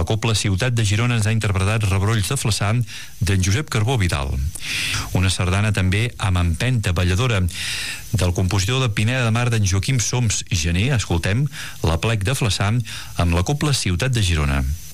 La Cobla Ciutat de Girona ens ha interpretat Rebrolls de Flaçà d'en Josep Carbó Vidal. Una sardana també amb empenta balladora del compositor de Pineda de Mar d'en Joaquim Soms Gené. Escoltem l'Aplec de Flaçà amb la Cobla Ciutat de Girona.